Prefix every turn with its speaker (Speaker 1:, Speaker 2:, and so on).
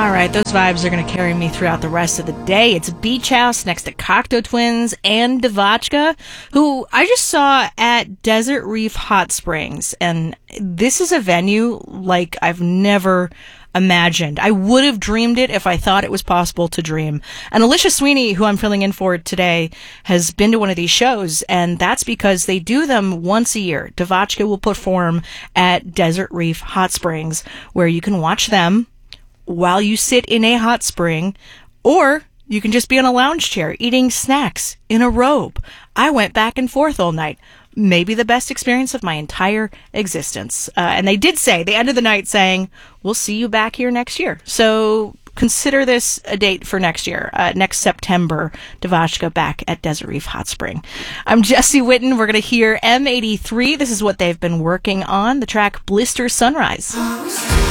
Speaker 1: All right, those vibes are going to carry me throughout the rest of the day. It's Beach House next to Cocteau Twins and Devotchka, who I just saw at Desert Reef Hot Springs. And this is a venue like I've never imagined. I would have dreamed it if I thought it was possible to dream. And Alicia Sweeney, who I'm filling in for today, has been to one of these shows, and that's because they do them once a year. Devotchka will perform at Desert Reef Hot Springs, where you can watch them while you sit in a hot spring, or you can just be on a lounge chair eating snacks in a robe. I went back and forth all night. Maybe the best experience of my entire existence. And they did say, they ended the night saying, we'll see you back here next year. So consider this a date for next year. Next September, Devotchka back at Desert Reef Hot Spring. I'm Jesse Witten. We're going to hear M83. This is what they've been working on. The track Blister Sunrise.